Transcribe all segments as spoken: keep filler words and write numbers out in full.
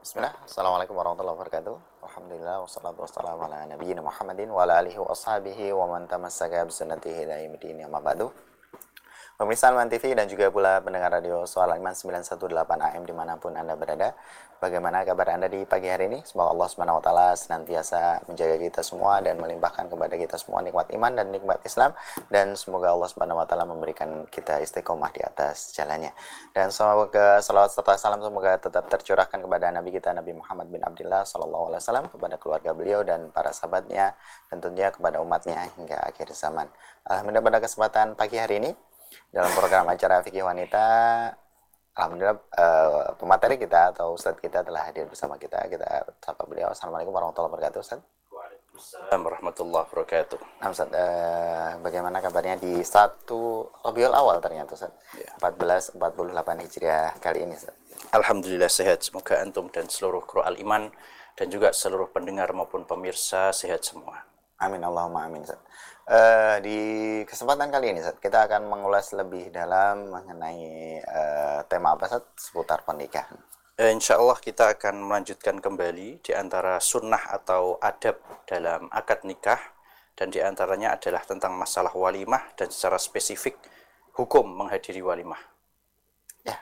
Bismillah, Assalamualaikum warahmatullahi wabarakatuh. Alhamdulillah, wassalatu wassalamu ala nabiyyina Muhammadin wa ala alihi wa ashabihi wa man tamassaka bisunatihi ila yaumil amma ba'du. Pemirsa Alman T V dan juga pula pendengar radio Suara Iman sembilan satu delapan A M dimanapun Anda berada. Bagaimana kabar Anda di pagi hari ini? Semoga Allah subhanahu wa taala senantiasa menjaga kita semua dan melimpahkan kepada kita semua nikmat iman dan nikmat Islam. Dan semoga Allah subhanahu wa taala memberikan kita istiqomah di atas jalannya. Dan semoga salawat serta salam semoga tetap tercurahkan kepada Nabi kita Nabi Muhammad bin Abdullah sallallahu alaihi wasallam, kepada keluarga beliau dan para sahabatnya, dan tentunya kepada umatnya hingga akhir zaman. Alhamdulillah, pada kesempatan pagi hari ini dalam program acara Fikih Wanita, alhamdulillah uh, pemateri kita atau Ustadz kita telah hadir bersama kita. Kita sapa beliau. Assalamualaikum warahmatullahi wabarakatuh, Ustadz. Waalaikumsalam warahmatullahi wabarakatuh. Nah, Ustadz, uh, bagaimana kabarnya di satu Rabiul Awal ternyata, Ustadz? Ya. empat seribu empat ratus empat puluh delapan Hijriah kali ini, Ustadz. Alhamdulillah sehat. Semoga antum dan seluruh kru al-iman dan juga seluruh pendengar maupun pemirsa sehat semua. Amin, Allahumma amin, Ustadz. Uh, di kesempatan kali ini, Ustadz, kita akan mengulas lebih dalam mengenai uh, tema apa, Ustadz? Seputar pernikahan. Eh, insya Allah kita akan melanjutkan kembali di antara sunnah atau adab dalam akad nikah, dan di antaranya adalah tentang masalah walimah dan secara spesifik hukum menghadiri walimah. Ya,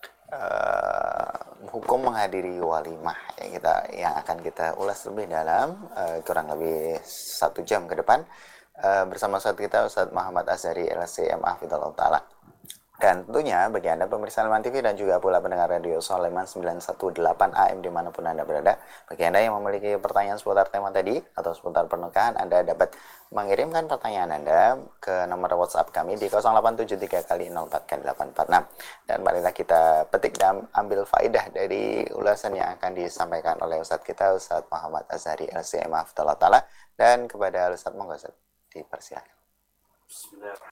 uh, hukum menghadiri walimah yang kita yang akan kita ulas lebih dalam uh, kurang lebih satu jam ke depan. Uh, bersama Ustadz kita, Ustadz Muhammad Azhari L C M A Fidallahu Ta'ala. Dan tentunya bagi Anda pemirsa Alman T V dan juga pula pendengar radio Sulaiman sembilan satu delapan A M dimanapun Anda berada, bagi Anda yang memiliki pertanyaan seputar tema tadi atau seputar pernikahan, Anda dapat mengirimkan pertanyaan Anda ke nomor WhatsApp kami di nol delapan tujuh tiga kali nol empat kali delapan empat enam. Dan marilah kita petik dan ambil faedah dari ulasan yang akan disampaikan oleh Ustadz kita, Ustadz Muhammad Azhari L C M A Fidallahu Ta'ala. Dan kepada Ustadz, monggo Ustadz, dipersilakan. Bismillahirrahmanirrahim.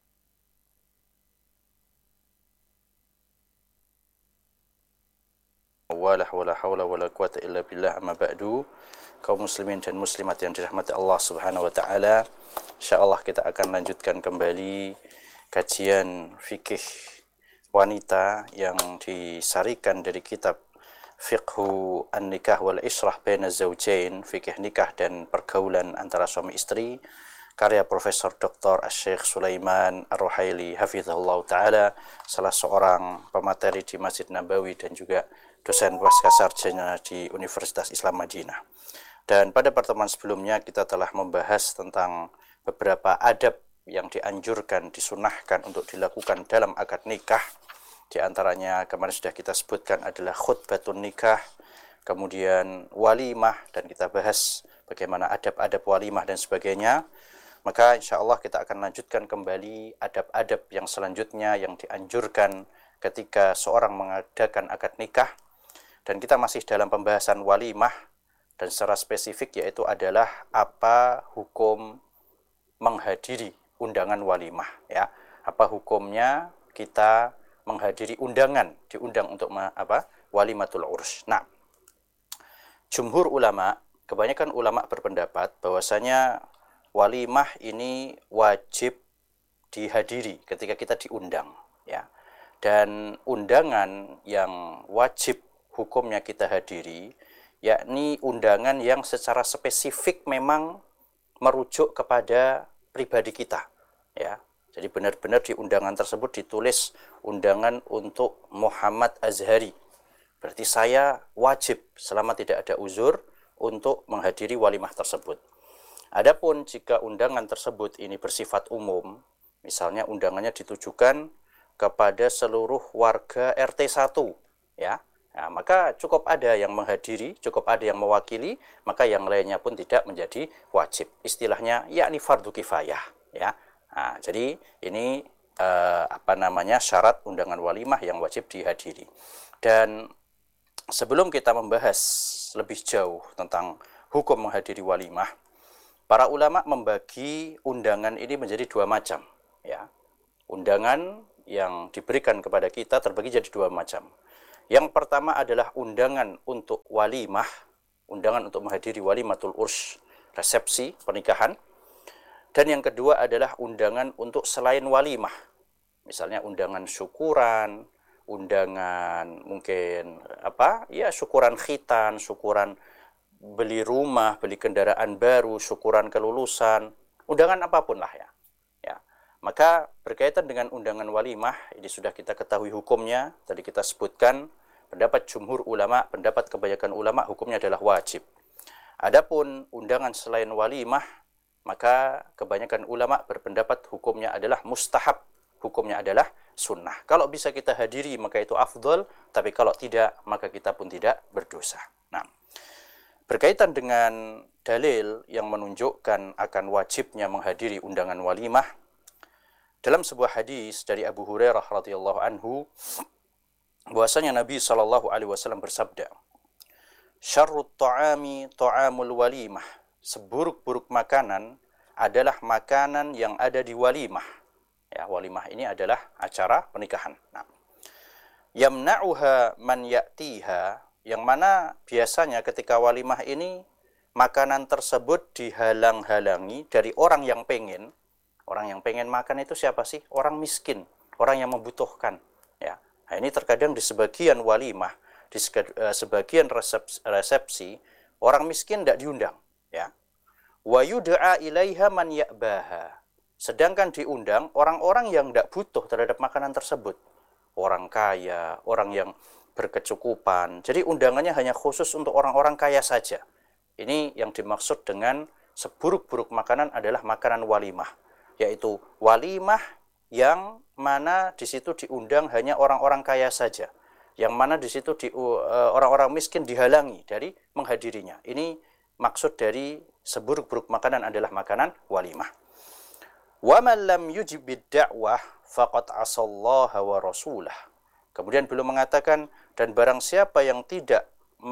Wala hawla wala quwata illa billah, amma ba'du. Kaum muslimin dan muslimat yang dirahmati Allah Subhanahu wa taala, insyaallah kita akan lanjutkan kembali kajian fikih wanita yang disarikan dari kitab Fiqhu An-Nikah wal Israh Baina Zawjain, fikih nikah dan pergaulan antara suami istri, karya Profesor Doktor Asy-Syaikh Sulaiman Ar-Ruhaili hafizahullah taala, salah seorang pemateri di Masjid Nabawi dan juga dosen pasca sarjana di Universitas Islam Madinah. Dan pada pertemuan sebelumnya kita telah membahas tentang beberapa adab yang dianjurkan, disunahkan untuk dilakukan dalam akad nikah. Di antaranya kemarin sudah kita sebutkan adalah khutbatun nikah, kemudian walimah, dan kita bahas bagaimana adab-adab walimah dan sebagainya. Maka insya Allah kita akan lanjutkan kembali adab-adab yang selanjutnya yang dianjurkan ketika seorang mengadakan akad nikah. Dan kita masih dalam pembahasan walimah, dan secara spesifik yaitu adalah apa hukum menghadiri undangan walimah, ya. Apa hukumnya kita menghadiri undangan, diundang untuk apa? Walimatul urs. Nah, jumhur ulama, kebanyakan ulama berpendapat bahwasanya walimah ini wajib dihadiri ketika kita diundang, ya. Dan undangan yang wajib hukumnya kita hadiri, yakni undangan yang secara spesifik memang merujuk kepada pribadi kita, ya. Jadi benar-benar di undangan tersebut ditulis undangan untuk Muhammad Azhari. Berarti saya wajib selama tidak ada uzur untuk menghadiri walimah tersebut. Adapun jika undangan tersebut ini bersifat umum, misalnya undangannya ditujukan kepada seluruh warga R T satu, ya. Nah, maka cukup ada yang menghadiri, cukup ada yang mewakili, maka yang lainnya pun tidak menjadi wajib. Istilahnya yakni fardu kifayah, ya. Nah, jadi ini eh, apa namanya syarat undangan walimah yang wajib dihadiri. Dan sebelum kita membahas lebih jauh tentang hukum menghadiri walimah, para ulama membagi undangan ini menjadi dua macam, ya. Undangan yang diberikan kepada kita terbagi jadi dua macam. Yang pertama adalah undangan untuk walimah, undangan untuk menghadiri walimatul urs, resepsi pernikahan. Dan yang kedua adalah undangan untuk selain walimah, misalnya undangan syukuran, undangan mungkin apa ya syukuran khitan, syukuran beli rumah, beli kendaraan baru, syukuran kelulusan, undangan apapun lah ya. Ya. Maka berkaitan dengan undangan walimah, ini sudah kita ketahui hukumnya, tadi kita sebutkan pendapat jumhur ulama, pendapat kebanyakan ulama hukumnya adalah wajib. Adapun undangan selain walimah, maka kebanyakan ulama berpendapat hukumnya adalah mustahab, hukumnya adalah sunnah. Kalau bisa kita hadiri maka itu afdol, tapi kalau tidak maka kita pun tidak berdosa. Nah, berkaitan dengan dalil yang menunjukkan akan wajibnya menghadiri undangan walimah, dalam sebuah hadis dari Abu Hurairah radhiyallahu anhu, bahwasanya Nabi shallallahu alaihi wasallam bersabda, "Syarrut ta'ami ta'amul walimah." Seburuk-buruk makanan adalah makanan yang ada di walimah. Ya, walimah ini adalah acara pernikahan. Nah, yamna'uha man ya'tiha, yang mana biasanya ketika walimah ini makanan tersebut dihalang-halangi dari orang yang pengen. Orang yang pengen makan itu siapa sih? Orang miskin, orang yang membutuhkan. Ya, nah, ini terkadang di sebagian walimah, di sebagian resepsi, resepsi orang miskin tidak diundang. Ya, wa yud'a ilaiha man ya'baha. Sedangkan diundang orang-orang yang tidak butuh terhadap makanan tersebut. Orang kaya, orang yang berkecukupan. Jadi undangannya hanya khusus untuk orang-orang kaya saja. Ini yang dimaksud dengan seburuk-buruk makanan adalah makanan walimah. Yaitu walimah yang mana di situ diundang hanya orang-orang kaya saja. Yang mana di situ di, uh, orang-orang miskin dihalangi dari menghadirinya. Ini maksud dari seburuk-buruk makanan adalah makanan walimah. Wa man lam yujib bid-da'wah faqad 'asallaha wa rasulah. Kemudian beliau mengatakan, dan barang siapa yang tidak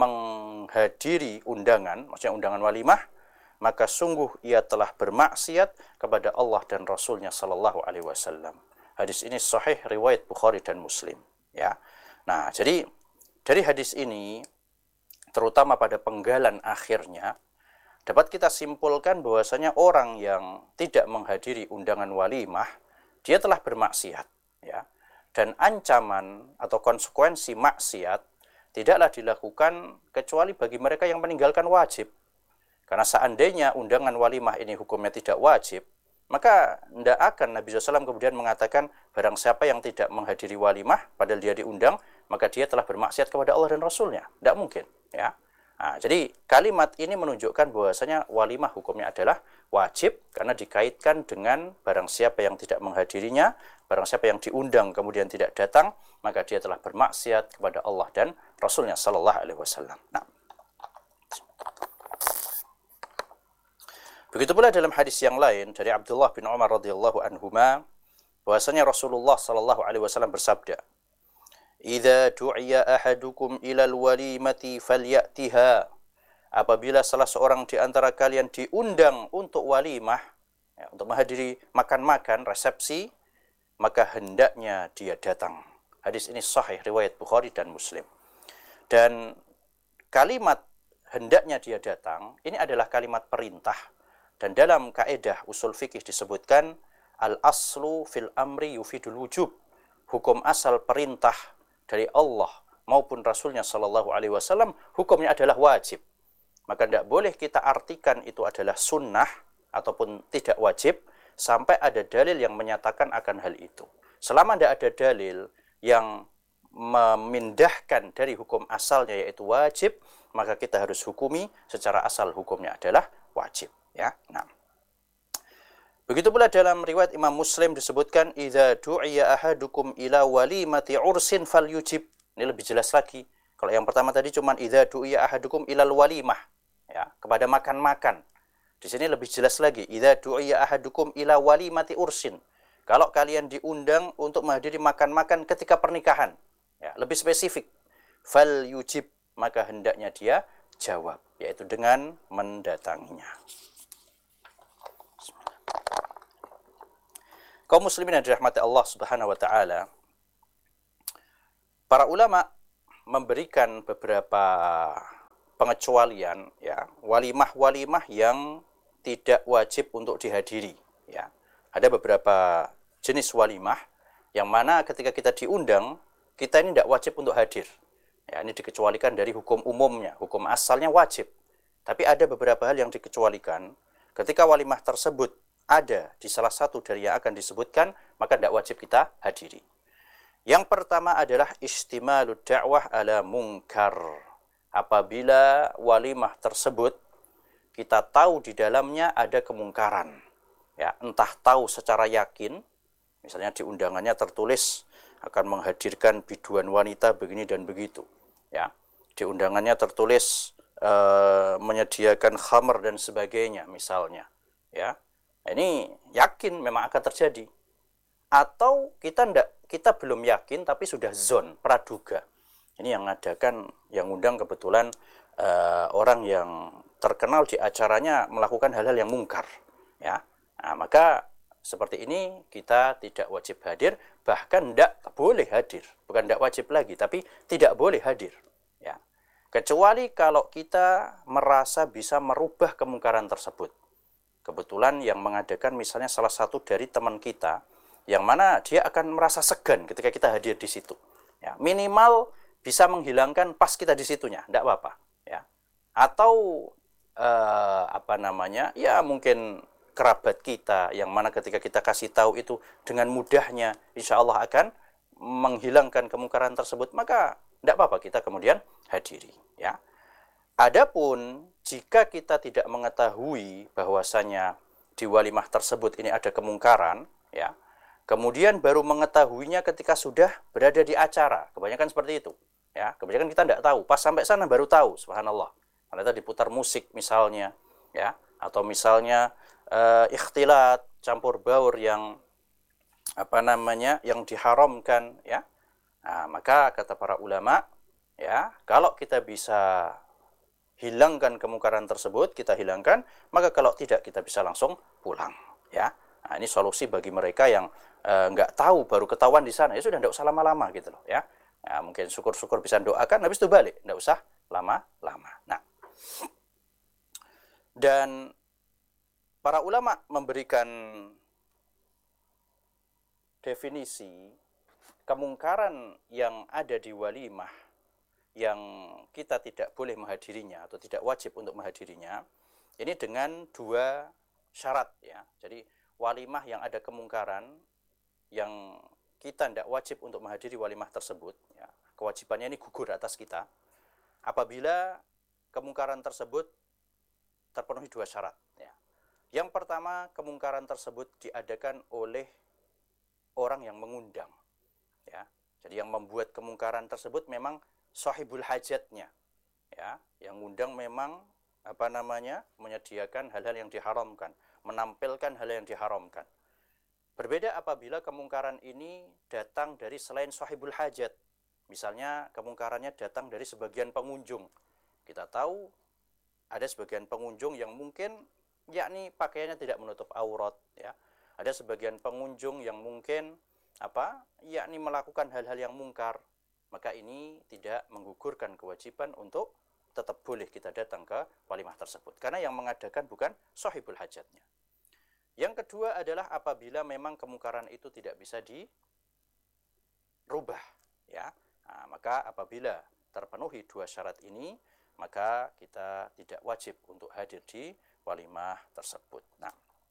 menghadiri undangan, maksudnya undangan walimah, maka sungguh ia telah bermaksiat kepada Allah dan Rasulnya sallallahu alaihi wasallam. Hadis ini sahih riwayat Bukhari dan Muslim, ya. Nah, jadi dari hadis ini terutama pada penggalan akhirnya dapat kita simpulkan bahwasanya orang yang tidak menghadiri undangan walimah dia telah bermaksiat, ya. Dan ancaman atau konsekuensi maksiat tidaklah dilakukan kecuali bagi mereka yang meninggalkan wajib. Karena seandainya undangan walimah ini hukumnya tidak wajib, maka tidak akan Nabi shallallahu alaihi wasallam kemudian mengatakan barang siapa yang tidak menghadiri walimah padahal dia diundang, maka dia telah bermaksiat kepada Allah dan Rasulnya. Tidak mungkin, ya. Nah, jadi kalimat ini menunjukkan bahwasanya walimah hukumnya adalah wajib karena dikaitkan dengan barang siapa yang tidak menghadirinya, barang siapa yang diundang kemudian tidak datang, maka dia telah bermaksiat kepada Allah dan Rasulnya sallallahu alaihi wasallam. Nah, begitu pula dalam hadis yang lain dari Abdullah bin Umar radhiyallahu anhuma, bahwasanya Rasulullah sallallahu alaihi wasallam bersabda, "Idza du'iya ahadukum ilal walimati falyatiha." Apabila salah seorang di antara kalian diundang untuk walimah, ya, untuk menghadiri makan-makan, resepsi, maka hendaknya dia datang. Hadis ini sahih riwayat Bukhari dan Muslim. Dan kalimat hendaknya dia datang ini adalah kalimat perintah. Dan dalam kaidah usul fikih disebutkan al-aslu fil amri yufidul wujub. Hukum asal perintah dari Allah maupun Rasulnya sallallahu alaihi wasallam hukumnya adalah wajib. Maka tidak boleh kita artikan itu adalah sunnah ataupun tidak wajib sampai ada dalil yang menyatakan akan hal itu. Selama tidak ada dalil yang memindahkan dari hukum asalnya yaitu wajib, maka kita harus hukumi secara asal hukumnya adalah wajib, ya. Nah, begitu pula dalam riwayat Imam Muslim disebutkan idza du'iya ahadukum ila walimati ursin falyujib. Ini lebih jelas lagi. Kalau yang pertama tadi cuma idza du'iya ahadukum ilal walimah, ya, kepada makan-makan. Di sini lebih jelas lagi idza du'iya ahadukum ila walimati ursin. Kalau kalian diundang untuk menghadiri makan-makan ketika pernikahan, ya, lebih spesifik. Falyujib, maka hendaknya dia jawab, yaitu dengan mendatanginya. Kaum muslimin yang dirahmati Allah Subhanahu wa taala, para ulama memberikan beberapa pengecualian, ya, walimah-walimah yang tidak wajib untuk dihadiri, ya. Ada beberapa jenis walimah yang mana ketika kita diundang kita ini tidak wajib untuk hadir. Ya, ini dikecualikan dari hukum umumnya, hukum asalnya wajib. Tapi ada beberapa hal yang dikecualikan. Ketika walimah tersebut ada di salah satu dari yang akan disebutkan, maka tidak wajib kita hadiri. Yang pertama adalah istimalud da'wah ala munkar. Apabila walimah tersebut kita tahu di dalamnya ada kemungkaran. Ya, entah tahu secara yakin, misalnya di undangannya tertulis akan menghadirkan biduan wanita begini dan begitu. Ya, di undangannya tertulis Uh, menyediakan khamr dan sebagainya misalnya, ya, ini yakin memang akan terjadi. Atau kita ndak, kita belum yakin tapi sudah zon, praduga. Ini yang ngadakan, yang undang kebetulan uh, orang yang terkenal di acaranya melakukan hal-hal yang mungkar, ya. Nah, maka seperti ini kita tidak wajib hadir, bahkan ndak boleh hadir, bukan ndak wajib lagi, tapi tidak boleh hadir. Kecuali kalau kita merasa bisa merubah kemungkaran tersebut. Kebetulan yang mengadakan misalnya salah satu dari teman kita, yang mana dia akan merasa segan ketika kita hadir di situ. Ya, minimal bisa menghilangkan pas kita di situnya, tidak apa-apa. Ya. Atau eh, apa namanya, ya mungkin kerabat kita, yang mana ketika kita kasih tahu itu dengan mudahnya, insya Allah akan menghilangkan kemungkaran tersebut, maka tidak apa-apa kita kemudian hadiri, ya. Adapun jika kita tidak mengetahui bahwasanya di walimah tersebut ini ada kemungkaran, ya, kemudian baru mengetahuinya ketika sudah berada di acara, kebanyakan seperti itu, ya. Kebanyakan kita tidak tahu, pas sampai sana baru tahu, subhanallah. Ternyata diputar musik misalnya, ya, atau misalnya uh, ikhtilat, campur baur yang apa namanya, yang diharamkan, ya. Nah, maka kata para ulama, ya, kalau kita bisa hilangkan kemungkaran tersebut, kita hilangkan, maka kalau tidak kita bisa langsung pulang, ya. Nah, ini solusi bagi mereka yang eh, nggak tahu, baru ketahuan di sana, ya sudah, nggak usah lama-lama gitu loh, ya. Nah, mungkin syukur-syukur bisa doakan, habis itu balik, nggak usah lama-lama. Nah, dan para ulama memberikan definisi kemungkaran yang ada di walimah yang kita tidak boleh menghadirinya atau tidak wajib untuk menghadirinya, ini dengan dua syarat, ya. Jadi walimah yang ada kemungkaran yang kita tidak wajib untuk menghadiri walimah tersebut, ya, kewajibannya ini gugur atas kita apabila kemungkaran tersebut terpenuhi dua syarat, ya. Yang pertama, kemungkaran tersebut diadakan oleh orang yang mengundang, ya. Jadi yang membuat kemungkaran tersebut memang sahibul hajatnya, ya, yang undang memang apa namanya, menyediakan hal-hal yang diharamkan, menampilkan hal yang diharamkan. Berbeda apabila kemungkaran ini datang dari selain sahibul hajat. Misalnya kemungkarannya datang dari sebagian pengunjung. Kita tahu ada sebagian pengunjung yang mungkin yakni pakaiannya tidak menutup aurat, ya. Ada sebagian pengunjung yang mungkin apa? yakni melakukan hal-hal yang mungkar. Maka ini tidak menggugurkan kewajiban untuk tetap boleh kita datang ke walimah tersebut. Karena yang mengadakan bukan sahibul hajatnya. Yang kedua adalah apabila memang kemungkaran itu tidak bisa dirubah, ya. Nah, maka apabila terpenuhi dua syarat ini, maka kita tidak wajib untuk hadir di walimah tersebut. Nah,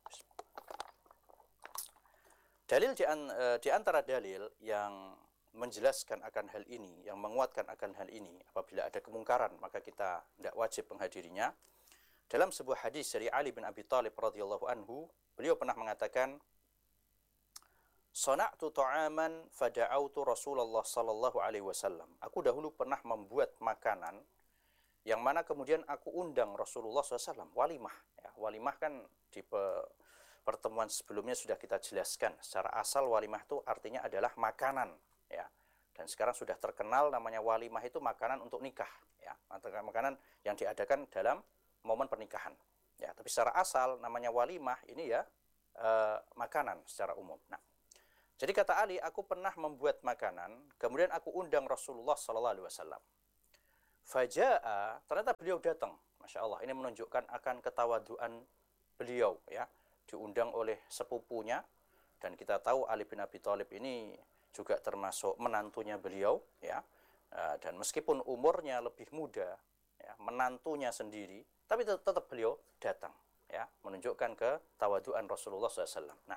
dalil di, an, di antara dalil yang menjelaskan akan hal ini, yang menguatkan akan hal ini, apabila ada kemungkaran maka kita tidak wajib menghadirinya. Dalam sebuah hadis dari Ali bin Abi Thalib radhiyallahu anhu, beliau pernah mengatakan, "Sana'tu ta'aman fada'autu Rasulullah sallallahu alaihi wasallam." Aku dahulu pernah membuat makanan yang mana kemudian aku undang Rasulullah sallallahu alaihi wasallam, walimah, ya. Walimah kan di pertemuan sebelumnya sudah kita jelaskan. Secara asal walimah itu artinya adalah makanan, ya. Dan sekarang sudah terkenal namanya walimah itu makanan untuk nikah, ya. Makanan yang diadakan dalam momen pernikahan, ya. Tapi secara asal namanya walimah ini ya e, makanan secara umum. Nah, jadi kata Ali, aku pernah membuat makanan, kemudian aku undang Rasulullah sallallahu alaihi wasallam. Faja'a, ternyata beliau datang. Masya Allah, ini menunjukkan akan ketawaduan beliau, ya. Diundang oleh sepupunya, dan kita tahu Ali bin Abi Thalib ini juga termasuk menantunya beliau, ya. Dan meskipun umurnya lebih muda, ya, menantunya sendiri, tapi tetap, tetap beliau datang, ya, menunjukkan ketawaduan Rasulullah shallallahu alaihi wasallam. Nah,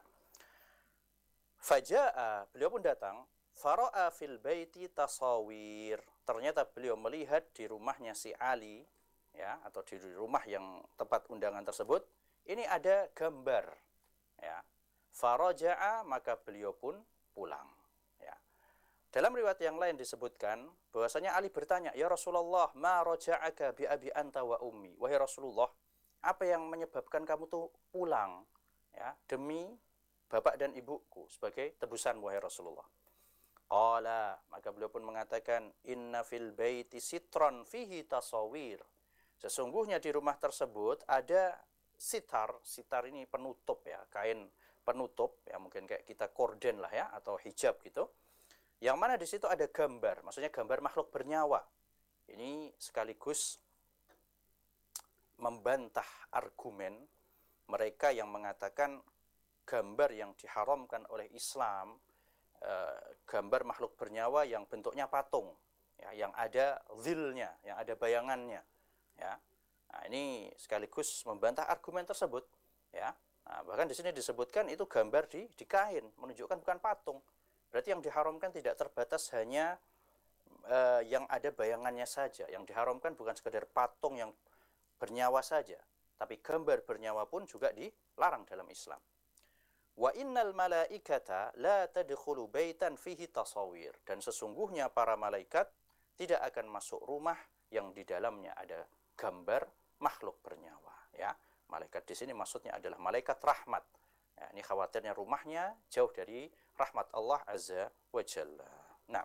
faja'a, beliau pun datang, fara'a fil baiti tasawir. Ternyata beliau melihat di rumahnya si Ali, ya, atau di rumah yang tempat undangan tersebut, ini ada gambar, ya. Faraja'a, maka beliau pun pulang, ya. Dalam riwayat yang lain disebutkan bahwasanya Ali bertanya, "Ya Rasulullah, ma raja'aka bi abi anta wa ummi?" Wahai Rasulullah, apa yang menyebabkan kamu tuh pulang, ya, demi bapak dan ibuku sebagai tebusan, wahai Rasulullah. Qala, maka beliau pun mengatakan, "Inna fil baiti sitran fihi tasawir." Sesungguhnya di rumah tersebut ada sitar, sitar ini penutup, ya, kain penutup, ya, mungkin kayak kita korden lah, ya, atau hijab gitu. Yang mana di situ ada gambar, maksudnya gambar makhluk bernyawa. Ini sekaligus membantah argumen mereka yang mengatakan gambar yang diharamkan oleh Islam, eh, gambar makhluk bernyawa yang bentuknya patung, ya, yang ada zilnya, yang ada bayangannya, ya. Nah, ini sekaligus membantah argumen tersebut, ya. Nah, bahkan di sini disebutkan itu gambar di di kain, menunjukkan bukan patung. Berarti yang diharamkan tidak terbatas hanya uh, yang ada bayangannya saja. Yang diharamkan bukan sekedar patung yang bernyawa saja, tapi gambar bernyawa pun juga dilarang dalam Islam. Wa innal malaikata la tadkhulu baitan fihi tasawir. Dan sesungguhnya para malaikat tidak akan masuk rumah yang di dalamnya ada gambar makhluk bernyawa, ya. Malaikat di sini maksudnya adalah malaikat rahmat. Ya, ini khawatirnya rumahnya jauh dari rahmat Allah Azza wa Jalla. Nah,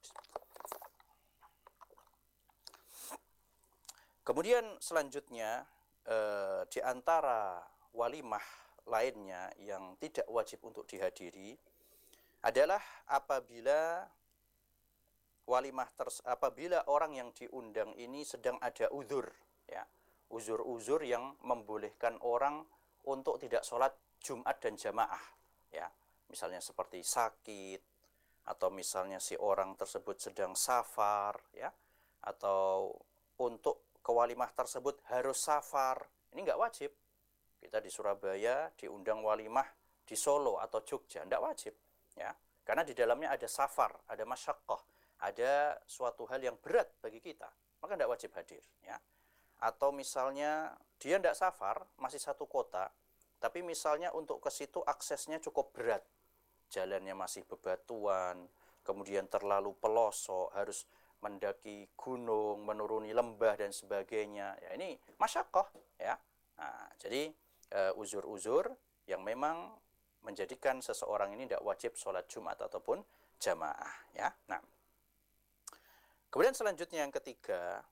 kemudian selanjutnya eh, di antara walimah lainnya yang tidak wajib untuk dihadiri adalah apabila walimah ters apabila orang yang diundang ini sedang ada uzur, ya, uzur-uzur yang membolehkan orang untuk tidak sholat Jumat dan jamaah, ya, misalnya seperti sakit, atau misalnya si orang tersebut sedang safar, ya, atau untuk ke walimah tersebut harus safar, ini nggak wajib. Kita di Surabaya diundang walimah di Solo atau Jogja, nggak wajib, ya, karena di dalamnya ada safar, ada masyaqqah, ada suatu hal yang berat bagi kita, maka nggak wajib hadir, ya. Atau misalnya dia nggak safar, masih satu kota, tapi misalnya untuk ke situ aksesnya cukup berat, jalannya masih bebatuan, kemudian terlalu pelosok, harus mendaki gunung, menuruni lembah dan sebagainya. Ya, ini masyaqqah, ya. Nah, jadi uh, uzur-uzur yang memang menjadikan seseorang ini tidak wajib sholat Jumat ataupun jamaah, ya. Nah, kemudian selanjutnya yang ketiga,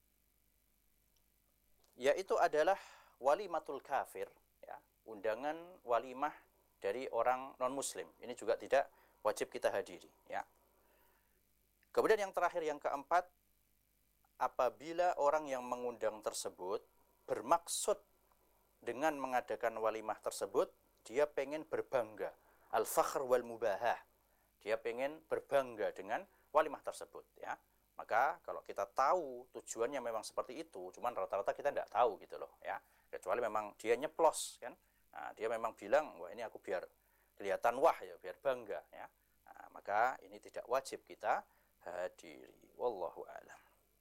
yaitu adalah walimatul kafir, ya, undangan walimah dari orang non-muslim. Ini juga tidak wajib kita hadiri, ya. Kemudian yang terakhir, yang keempat, apabila orang yang mengundang tersebut bermaksud dengan mengadakan walimah tersebut, dia pengen berbangga, al-fakhr wal mubahah, dia pengen berbangga dengan walimah tersebut, ya. Maka kalau kita tahu tujuannya memang seperti itu, cuman rata-rata kita tidak tahu gitu loh, ya. Kecuali memang dia nyeplos, kan. Nah, dia memang bilang, wah ini aku biar kelihatan wah, ya, biar bangga, ya. Nah, maka ini tidak wajib kita hadiri. Wallahu a'lam.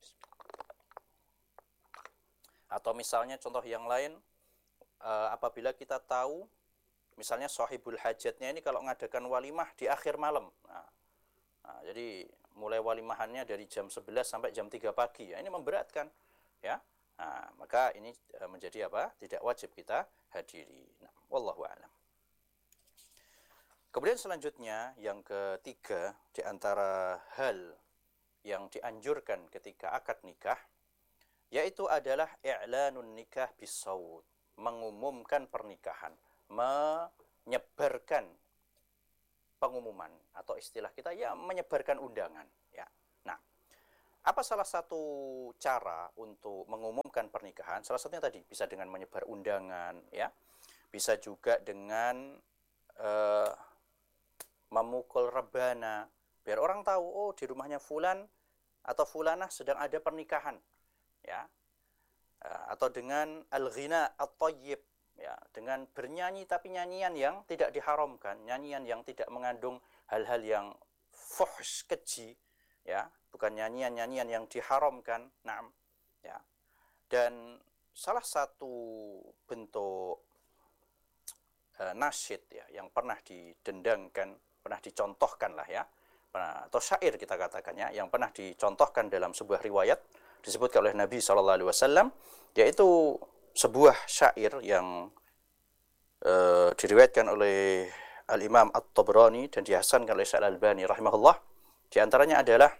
Atau misalnya contoh yang lain, apabila kita tahu misalnya sahibul hajatnya ini kalau ngadakan walimah di akhir malam. Nah, nah, jadi mulai walimahannya dari jam sebelas sampai jam tiga pagi, ya, ini memberatkan, ya. Nah, maka ini menjadi apa? Tidak wajib kita hadiri. Nah, wallahu a'lam. Kemudian selanjutnya yang ketiga di antara hal yang dianjurkan ketika akad nikah, yaitu adalah i'lanun nikah bisawt, mengumumkan pernikahan, menyebarkan pengumuman, atau istilah kita ya menyebarkan undangan, ya. Nah, apa salah satu cara untuk mengumumkan pernikahan? Salah satunya tadi bisa dengan menyebar undangan, ya. Bisa juga dengan uh, memukul rebana, biar orang tahu, oh di rumahnya fulan atau fulanah sedang ada pernikahan, ya. Atau dengan al-ghina at-thayyib, ya, dengan bernyanyi tapi nyanyian yang tidak diharamkan, nyanyian yang tidak mengandung hal-hal yang fuhsh, keji, ya, bukan nyanyian-nyanyian yang diharamkan. Naam, ya. Dan salah satu bentuk uh, nasyid, ya, yang pernah didendangkan, pernah dicontohkan lah, ya, pernah, atau syair kita katakannya, yang pernah dicontohkan dalam sebuah riwayat disebutkan oleh Nabi shallallahu alaihi wasallam, yaitu sebuah syair yang uh, diriwayatkan oleh Al-Imam At-Tabrani dan dihasankan oleh Syekh Al-Albani rahimahullah. Di antaranya adalah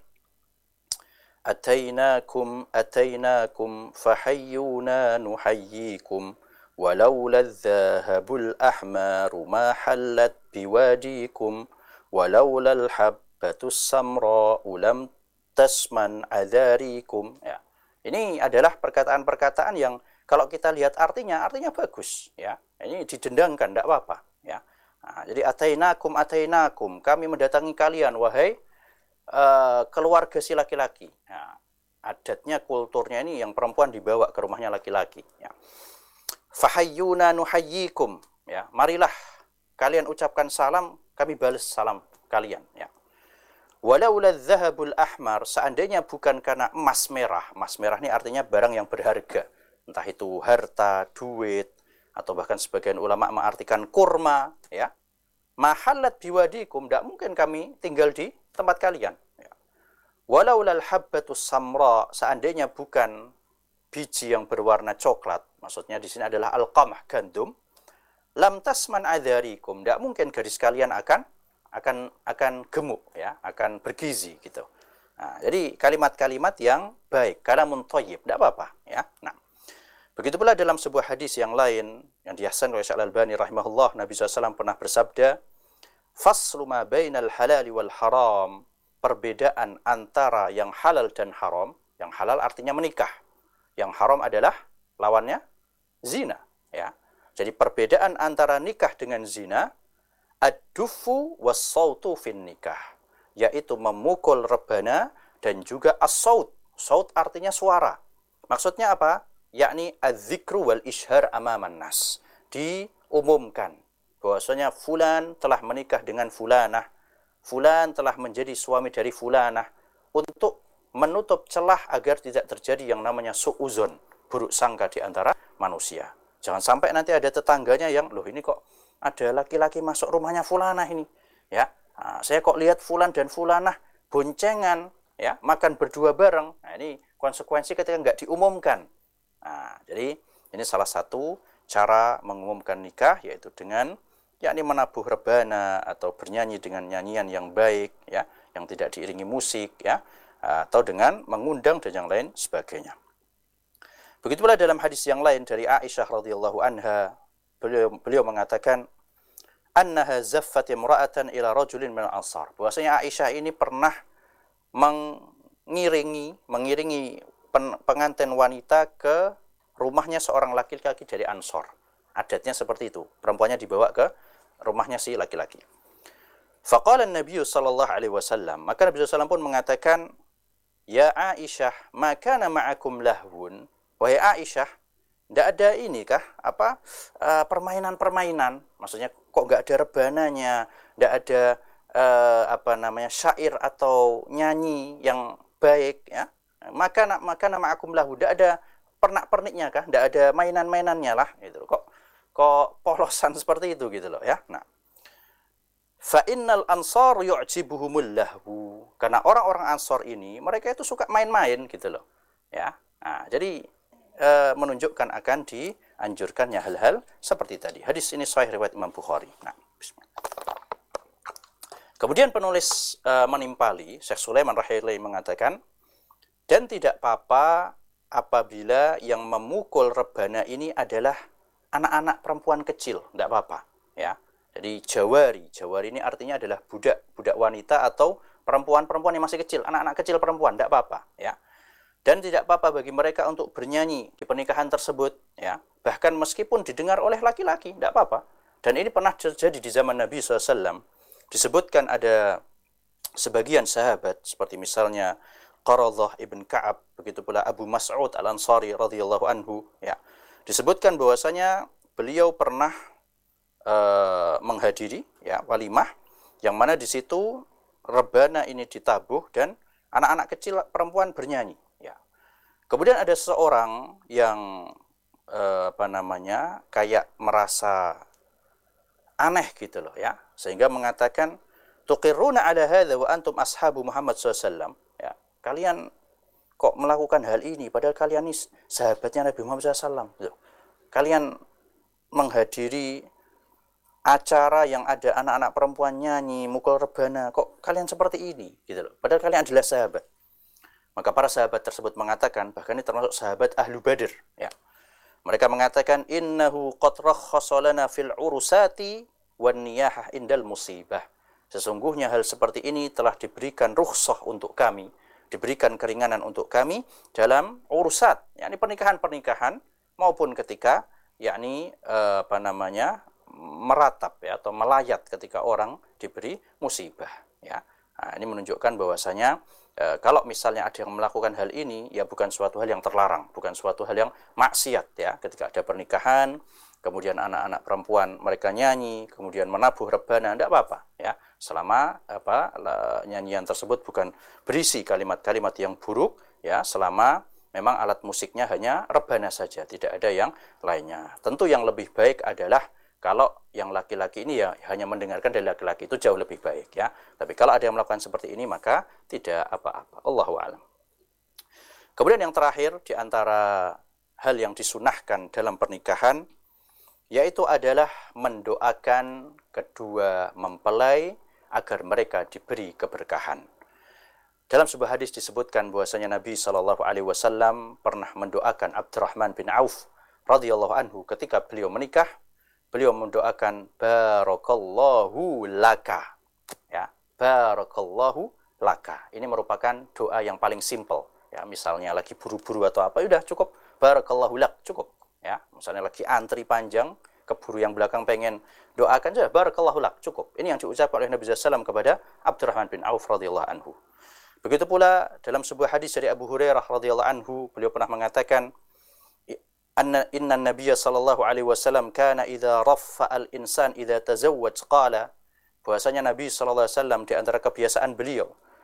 Atainakum atainakum fahayyuna nuhayyikum walaula adh-dhahabul ahmaru ma hallat biwadikum walaula al-habbatus samra'u lam tasman adharikum. Ya. Ini adalah perkataan-perkataan yang kalau kita lihat artinya, artinya bagus, ya. Ini didendangkan, tidak apa-apa, ya. Nah, jadi atainakum atainakum, kami mendatangi kalian wahai uh, keluarga si laki-laki. Nah, adatnya, kulturnya ini yang perempuan dibawa ke rumahnya laki-laki, ya. Fahayyuna nuhayyikum, ya. Marilah kalian ucapkan salam, kami balas salam kalian, ya. Walaula adh-dhahabul ahmar, seandainya bukan karena emas merah. Emas merah ini artinya barang yang berharga. Entah itu harta, duit, atau bahkan sebagian ulama mengartikan kurma, ya. Mahallat biwadikum, tidak mungkin kami tinggal di tempat kalian, ya. Walaula al-habbatus samra, seandainya bukan biji yang berwarna coklat, maksudnya di sini adalah al-qamah, gandum, lam tasman adharikum, tidak mungkin gadis kalian akan akan akan gemuk, ya, akan bergizi gitu. Nah, jadi kalimat-kalimat yang baik, kalamun thayyib, tidak apa-apa, ya. Nah, begitu pula dalam sebuah hadis yang lain yang dihasankan oleh Syekh Al-Albani rahimahullah, Nabi shallallahu alaihi wasallam pernah bersabda, faslu ma bainal halali wal haram, perbedaan antara yang halal dan haram. Yang halal artinya menikah, yang haram adalah lawannya zina, ya. Jadi perbedaan antara nikah dengan zina, ad-dufu was-sautu fin nikah, yaitu memukul rebana dan juga as-saut. Saut artinya suara. Maksudnya apa? Yakni az-zikru wal ishhar amaman nas. Diumumkan bahwasanya fulan telah menikah dengan fulanah, fulan telah menjadi suami dari fulanah, untuk menutup celah agar tidak terjadi yang namanya su'uzon, buruk sangka di antara manusia. Jangan sampai nanti ada tetangganya yang, loh ini kok ada laki-laki masuk rumahnya fulanah ini, ya. Nah, saya kok lihat fulan dan fulanah boncengan, ya, makan berdua bareng. Nah, ini konsekuensi ketika nggak diumumkan. Nah, jadi ini salah satu cara mengumumkan nikah, yaitu dengan yakni menabuh rebana atau bernyanyi dengan nyanyian yang baik, ya, yang tidak diiringi musik, ya, atau dengan mengundang dan yang lain sebagainya. Begitu pula dalam hadis yang lain dari Aisyah radhiyallahu anha, Beliau, beliau mengatakan annaha zaffat imra'atan ila rajulin min al-ansar. Bahwasanya Aisyah ini pernah mengiringi mengiringi pen, pengantin wanita ke rumahnya seorang laki-laki dari Ansor. Adatnya seperti itu. Perempuannya dibawa ke rumahnya si laki-laki. Faqala an-nabiy sallallahu alaihi wasallam, maka Nabi sallallahu alaihi wasallam pun mengatakan, "Ya Aisyah, ma kana ma'akum lahwun?" Wahai Aisyah, tidak ada ini kah apa uh, permainan-permainan, maksudnya kok nggak ada rebananya, tidak ada uh, apa namanya syair atau nyanyi yang baik, ya. Maka maka nama akum lahu, tidak ada pernak-perniknya kah, tidak ada mainan-mainannya lah, gitu. Kok kok polosan seperti itu gitu loh, ya. Nah, fa innal ansar yu'jibuhumul lahu, karena orang-orang Ansor ini mereka itu suka main-main gitu loh, ya. Nah, jadi E, menunjukkan akan dianjurkannya hal-hal seperti tadi. Hadis ini sahih riwayat Imam Bukhari. Nah, bismillah. Kemudian penulis e, menimpali, Syekh Sulaiman rahimahullah mengatakan, dan tidak apa-apa apabila yang memukul rebana ini adalah anak-anak perempuan kecil, tidak apa-apa, ya. Jadi jawari, jawari ini artinya adalah budak, budak wanita atau perempuan-perempuan yang masih kecil, anak-anak kecil perempuan, tidak apa-apa, ya. Dan tidak apa-apa bagi mereka untuk bernyanyi di pernikahan tersebut, ya. Bahkan meskipun didengar oleh laki-laki, tidak apa-apa. Dan ini pernah terjadi di zaman Nabi shallallahu alaihi wasallam. Disebutkan ada sebagian sahabat seperti misalnya Qaradah ibn Ka'ab, begitu pula Abu Mas'ud Al-Ansari radhiyallahu anhu, ya. Disebutkan bahwasanya beliau pernah uh, menghadiri ya walimah yang mana di situ rebana ini ditabuh dan anak-anak kecil perempuan bernyanyi, ya. Kemudian ada seseorang yang uh, apa namanya kayak merasa aneh gitu loh, ya, sehingga mengatakan tuqirruna ala hadza wa antum ashabu Muhammad sallallahu alaihi wasallam, ya. Kalian kok melakukan hal ini padahal kalian ini sahabatnya Nabi Muhammad sallallahu alaihi wasallam. Kalian menghadiri acara yang ada anak-anak perempuan nyanyi, mukul rebana, kok kalian seperti ini gitu loh. Padahal kalian adalah sahabat. Maka para sahabat tersebut mengatakan, bahkan ini termasuk sahabat Ahlu Badr, ya. Mereka mengatakan innahu qad rakhkhasa lana fil urusati wan niyahah indal musibah. Sesungguhnya hal seperti ini telah diberikan rukhsah untuk kami, diberikan keringanan untuk kami dalam urusat, yakni pernikahan-pernikahan maupun ketika yakni eh, apa namanya meratap ya atau melayat ketika orang diberi musibah, ya. Nah, ini menunjukkan bahwasanya e, kalau misalnya ada yang melakukan hal ini, ya bukan suatu hal yang terlarang, bukan suatu hal yang maksiat, ya. Ketika ada pernikahan, kemudian anak-anak perempuan mereka nyanyi, kemudian menabuh rebana, tidak apa-apa, ya. Selama apa nyanyian tersebut bukan berisi kalimat-kalimat yang buruk, ya. Selama memang alat musiknya hanya rebana saja, tidak ada yang lainnya. Tentu yang lebih baik adalah kalau yang laki-laki ini ya hanya mendengarkan dari laki-laki, itu jauh lebih baik, ya. Tapi kalau ada yang melakukan seperti ini maka tidak apa-apa. Allahu a'lam. Kemudian yang terakhir di antara hal yang disunahkan dalam pernikahan yaitu adalah mendoakan kedua mempelai agar mereka diberi keberkahan. Dalam sebuah hadis disebutkan bahwasanya Nabi shallallahu alaihi wasallam pernah mendoakan Abdurrahman bin Auf radhiyallahu anhu ketika beliau menikah. Beliau mendoakan barakallahu laka, ya, barakallahu laka. Ini merupakan doa yang paling simpel, ya. Misalnya lagi buru-buru atau apa, udah cukup barakallahu lak, cukup, ya. Misalnya lagi antri panjang, keburu yang belakang pengen doakan saja barakallahu lak, cukup. Ini yang diucapkan oleh Nabi shallallahu alaihi wasallam kepada Abdurrahman bin Auf radhiyallahu anhu. Begitu pula dalam sebuah hadis dari Abu Hurairah radhiyallahu anhu, beliau pernah mengatakan Anna inna Nabiyya sallallahu alaihi wasallam kana idza raffa al-insan idza tazawwaj qala, bahwasanya Nabi sallallahu alaihi wasallam di antara kebiasaan beliau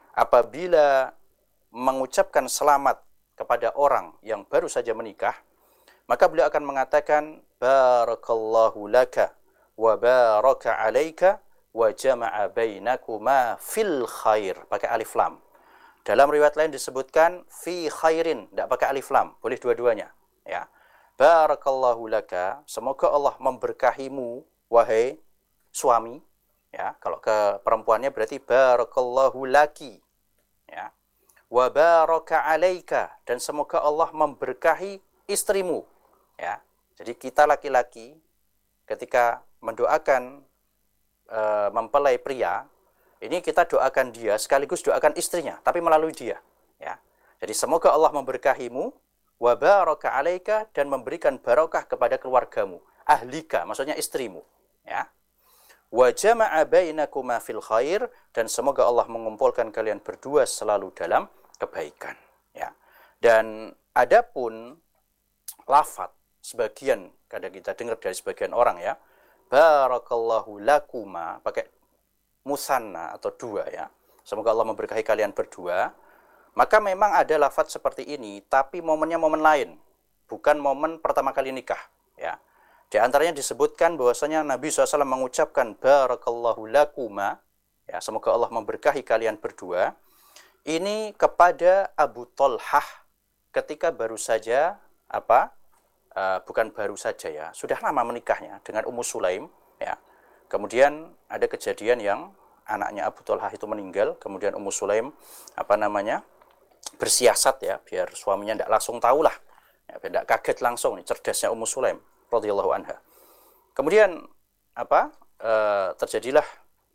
apabila mengucapkan selamat kepada orang yang baru saja menikah, maka beliau akan mengatakan barakallahu laka wa baraka alaika wa jama'a bainakuma fil khair, pakai alif lam. Dalam riwayat lain disebutkan fi khairin, tidak pakai alif lam, boleh dua-duanya, ya. Barakallahu laka, semoga Allah memberkahimu wahai suami, ya. Kalau ke perempuannya berarti barakallahu laki, ya. Wa baraka alaika, dan semoga Allah memberkahi istrimu, ya. Jadi kita laki-laki ketika mendoakan e, mempelai pria, ini kita doakan dia sekaligus doakan istrinya, tapi melalui dia, ya. Jadi semoga Allah memberkahimu wa baraka alaika, dan memberikan barokah kepada keluargamu, ahlika maksudnya istrimu, ya. Wa jama'a bainakuma fil khair, dan semoga Allah mengumpulkan kalian berdua selalu dalam kebaikan, ya. Dan adapun lafaz sebagian kadang kita dengar dari sebagian orang, ya, barakallahu lakuma pakai musanna atau dua, ya. Semoga Allah memberkahi kalian berdua. Maka memang ada lafaz seperti ini, tapi momennya momen lain, bukan momen pertama kali nikah, ya. Di antaranya disebutkan bahwasanya Nabi shallallahu alaihi wasallam mengucapkan barakallahu lakuma, ya, semoga Allah memberkahi kalian berdua, ini kepada Abu Thalhah ketika baru saja apa? Uh, bukan baru saja, ya, sudah lama menikahnya dengan Ummu Sulaim, ya. Kemudian ada kejadian yang anaknya Abu Thalhah itu meninggal, kemudian Ummu Sulaim apa namanya? bersiasat, ya, biar suaminya tidak langsung tahu lah, ya, biar tidak kaget langsung, nih, cerdasnya Ummu Sulaim radhiyallahu anha. Kemudian apa e, terjadilah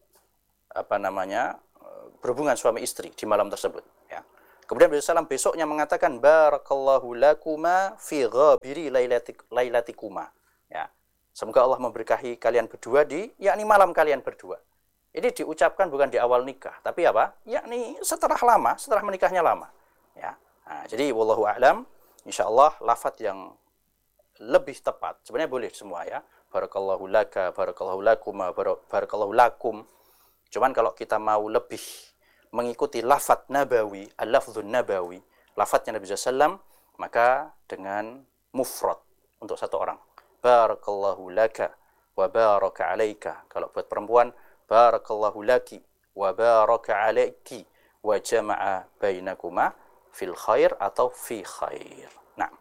apa namanya e, berhubungan suami istri di malam tersebut, ya. Kemudian Nabi sallallahu alaihi wasallam besoknya mengatakan barakallahu lakuma fi ghabiri lailatikuma, ya. Semoga Allah memberkahi kalian berdua di yakni malam kalian berdua. Ini diucapkan bukan di awal nikah, tapi apa? Yakni setelah lama, setelah menikahnya lama. Ya. Nah, jadi wallahu a'lam, insyaallah lafaz yang lebih tepat. Sebenarnya boleh semua ya. Barakallahu laka, barakallahu lakuma, barakallahu lakum. Cuman kalau kita mau lebih mengikuti lafaz nabawi, al-lafzun nabawi, lafaznya Nabi sallallahu alaihi wasallam, maka dengan mufrad untuk satu orang. Barakallahu laka wa baraka alaika. Kalau buat perempuan, barakallahu laki wa baraka alaiki wa jama'a bainakuma fil khair atau fi khair. Nah.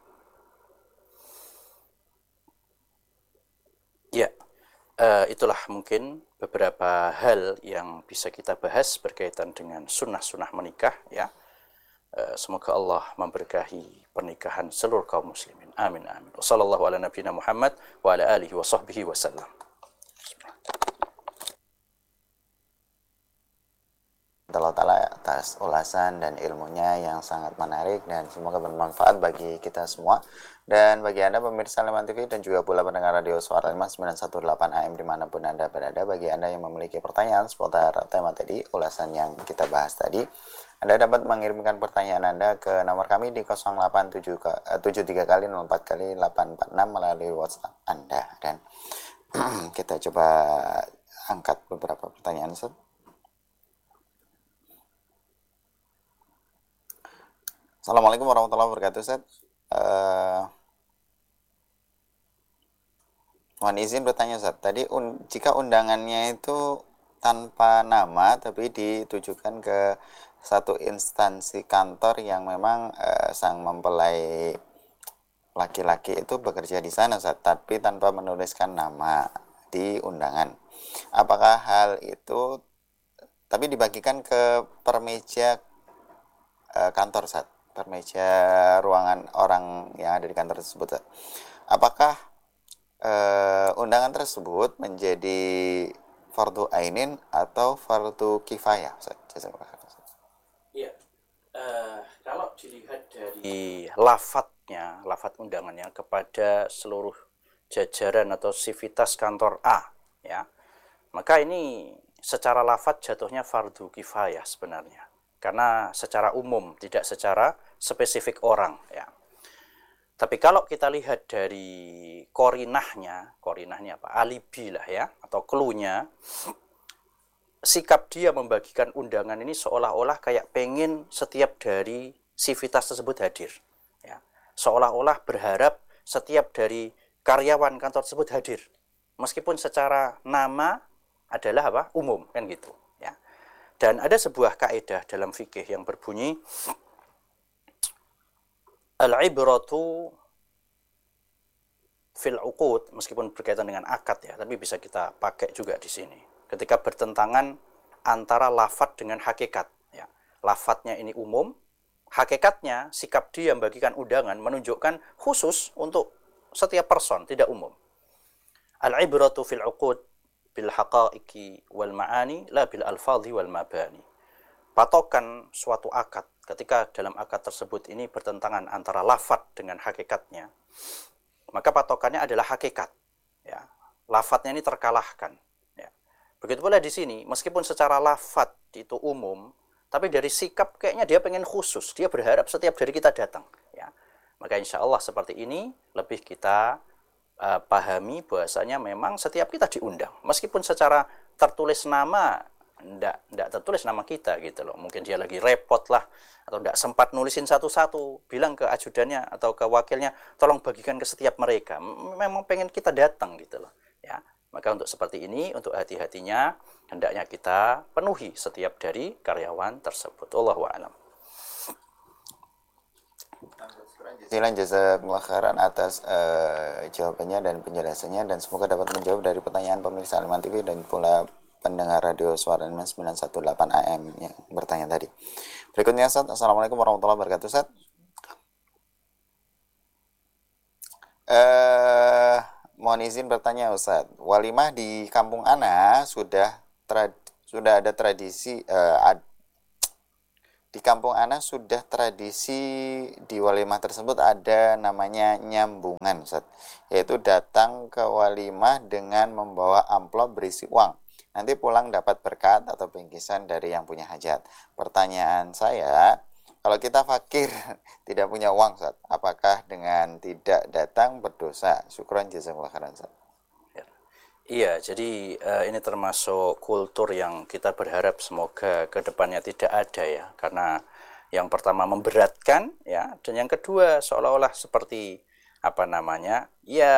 Ya, uh, itulah mungkin beberapa hal yang bisa kita bahas berkaitan dengan sunnah-sunnah menikah ya. Uh, semoga Allah memberkahi pernikahan seluruh kaum muslimin. Amin amin. Wassallallahu ala nabiyina Muhammad wa ala alihi wa sahbihi wasallam. Allah Ta'ala atas ulasan dan ilmunya yang sangat menarik dan semoga bermanfaat bagi kita semua. Dan bagi Anda pemirsa Leman T V dan juga pula pendengar radio Suara Leman sembilan satu delapan A M dimanapun Anda berada, bagi Anda yang memiliki pertanyaan seputar tema tadi, ulasan yang kita bahas tadi, Anda dapat mengirimkan pertanyaan Anda ke nomor kami di nol delapan tujuh tiga kali nol empat kali delapan empat enam melalui WhatsApp Anda. Dan kita coba angkat beberapa pertanyaan Ustaz. Assalamualaikum warahmatullahi wabarakatuh, Ustaz. Uh, mohon izin bertanya, Ustaz. Tadi un, jika undangannya itu tanpa nama tapi ditujukan ke satu instansi kantor yang memang uh, sang mempelai laki-laki itu bekerja di sana, Ustaz, tapi tanpa menuliskan nama di undangan. Apakah hal itu tapi dibagikan ke permeja uh, kantor, Ustaz? Permeja ruangan orang yang ada di kantor tersebut. Apakah eh, undangan tersebut menjadi fardu ainin atau fardu kifayah? Iya. Uh, kalau dilihat dari lafadznya, lafadz undangannya kepada seluruh jajaran atau sivitas kantor A, ya, maka ini secara lafadz jatuhnya fardu kifayah sebenarnya. Karena secara umum, tidak secara spesifik orang ya. Tapi kalau kita lihat dari korinahnya, korinahnya apa? Alibi lah ya, atau cluenya, sikap dia membagikan undangan ini seolah-olah kayak pengen setiap dari sivitas tersebut hadir ya. Seolah-olah berharap setiap dari karyawan kantor tersebut hadir. Meskipun secara nama adalah apa? Umum kan gitu. Dan ada sebuah kaidah dalam fikih yang berbunyi al-ibratu fil uqud, meskipun berkaitan dengan akad ya, tapi bisa kita pakai juga di sini. Ketika bertentangan antara lafadz dengan hakikat ya. Lafadznya ini umum, hakikatnya sikap dia membagikan undangan menunjukkan khusus untuk setiap person, tidak umum. Al-ibratu fil uqud bil haqa'iqi wal ma'ani la bil alfadhi wal mabani. Patokan suatu akad ketika dalam akad tersebut ini bertentangan antara lafadz dengan hakikatnya, maka patokannya adalah hakikat ya. Lafadznya ini terkalahkan ya. Begitu pula di sini, meskipun secara lafadz itu umum, tapi dari sikap kayaknya dia pengen khusus, dia berharap setiap dari kita datang ya. Maka insya Allah seperti ini lebih kita Uh, pahami bahwasanya memang setiap kita diundang, meskipun secara tertulis nama ndak ndak tertulis nama kita gitu loh. Mungkin dia lagi repot lah atau ndak sempat nulisin satu-satu, bilang ke ajudannya atau ke wakilnya, tolong bagikan ke setiap mereka. Memang pengen kita datang gitu loh ya. Maka untuk seperti ini, untuk hati-hatinya hendaknya kita penuhi setiap dari karyawan tersebut. Wallahu a'lam. Jazakallahu jazakumullah khairan atas uh, jawabannya dan penjelasannya, dan semoga dapat menjawab dari pertanyaan pemirsa Leman T V dan pula pendengar radio Suara Leman sembilan satu delapan A M yang bertanya tadi. Berikutnya Ustaz, Assalamualaikum warahmatullahi wabarakatuh Ustaz. Uh, mohon izin bertanya Ustaz, walimah di kampung Ana sudah tra sudah ada tradisi uh, ad Di kampung Ana sudah tradisi di walimah tersebut ada namanya nyambungan, Ustaz. Yaitu datang ke walimah dengan membawa amplop berisi uang. nanti pulang dapat berkat atau bingkisan dari yang punya hajat. Pertanyaan saya, kalau kita fakir tidak punya uang Ustaz, apakah dengan tidak datang berdosa? Syukran jazakallahu khairan Ustaz. Iya, jadi uh, ini termasuk kultur yang kita berharap semoga ke depannya tidak ada ya. Karena yang pertama memberatkan ya, dan yang kedua seolah-olah seperti apa namanya? Ya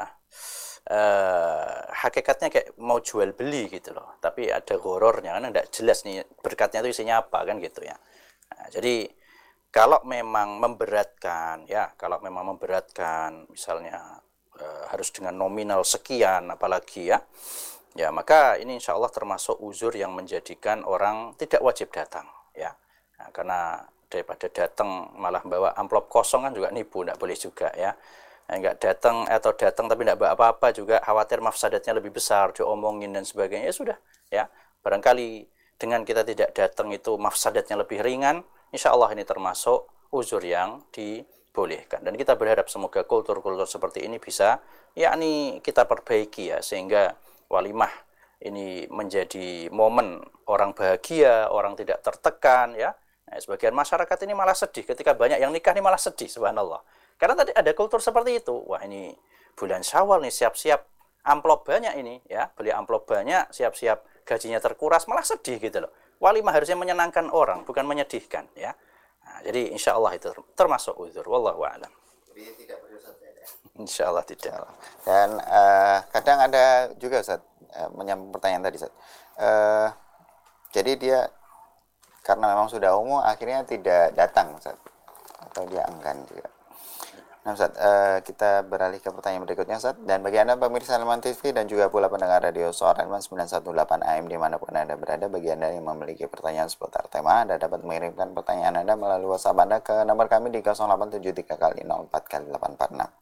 uh, hakikatnya kayak mau jual beli gitu loh. Tapi ada horornya kan enggak jelas nih berkatnya itu isinya apa kan gitu ya. Nah, jadi kalau memang memberatkan ya, kalau memang memberatkan misalnya harus dengan nominal sekian apalagi ya ya maka ini insya Allah termasuk uzur yang menjadikan orang tidak wajib datang ya. Nah, karena daripada datang malah bawa amplop kosong kan juga nipu, tidak boleh juga ya. Nah, nggak datang atau datang tapi tidak bawa apa-apa juga khawatir mafsadatnya lebih besar, diomongin dan sebagainya. Ya sudah ya, barangkali dengan kita tidak datang itu mafsadatnya lebih ringan, insya Allah ini termasuk uzur yang di bolehkan, dan kita berharap semoga kultur-kultur seperti ini bisa yakni kita perbaiki ya, sehingga walimah ini menjadi momen orang bahagia, orang tidak tertekan ya. Nah, sebagian masyarakat ini malah sedih ketika banyak yang nikah, ini malah sedih subhanallah, karena tadi ada kultur seperti itu. Wah, ini bulan Syawal nih, siap-siap amplop banyak ini ya, beli amplop banyak, siap-siap gajinya terkuras, malah sedih gitu loh. Walimah harusnya menyenangkan orang, bukan menyedihkan ya. Nah, jadi insya Allah itu termasuk uzur. Wallahu a'lam. Jadi tidak berdosa ya? Insya Allah tidak. Dan uh, kadang ada juga Ustaz, uh, menyambung pertanyaan tadi Ustaz. Uh, jadi dia karena memang sudah umum akhirnya tidak datang Ustaz, atau dia enggan juga. Nah Ustaz, uh, kita beralih ke pertanyaan berikutnya Ustaz. Dan bagi Anda pemirsa Hilman T V dan juga pula pendengar radio Suara Hilman sembilan satu delapan A M dimanapun Anda berada, bagi Anda yang memiliki pertanyaan seputar tema, Anda dapat mengirimkan pertanyaan Anda melalui WhatsApp Anda ke nomor kami di nol delapan tujuh tiga kali nol empat kali delapan empat enam.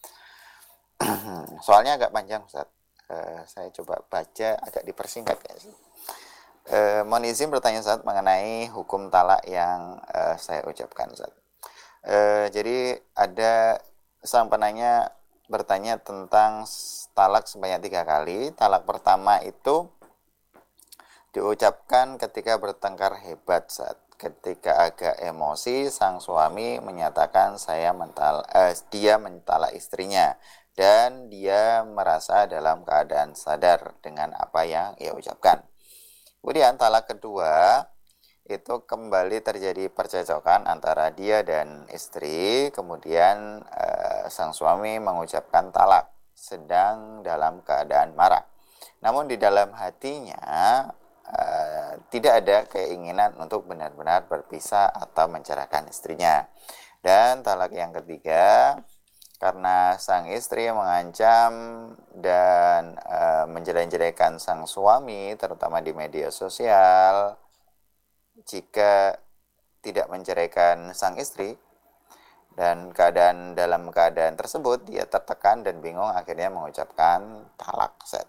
Soalnya agak panjang Ustaz, uh, saya coba baca agak dipersingkat ya. Uh, mohon izin bertanya Ustaz mengenai hukum talak yang uh, saya ucapkan Ustaz. Uh, jadi ada sang penanya bertanya tentang talak sebanyak tiga kali. Talak pertama itu diucapkan ketika bertengkar hebat saat ketika agak emosi sang suami menyatakan saya mental eh, dia mentalak istrinya dan dia merasa dalam keadaan sadar dengan apa yang ia ucapkan. Kemudian talak kedua itu kembali terjadi percecokan antara dia dan istri, kemudian eh, sang suami mengucapkan talak sedang dalam keadaan marah. Namun di dalam hatinya eh, tidak ada keinginan untuk benar-benar berpisah atau menceraikan istrinya. Dan talak yang ketiga, karena sang istri mengancam dan eh, menjelek-jelekan sang suami terutama di media sosial. Jika tidak menceraikan sang istri dan keadaan dalam keadaan tersebut dia tertekan dan bingung, akhirnya mengucapkan talak set.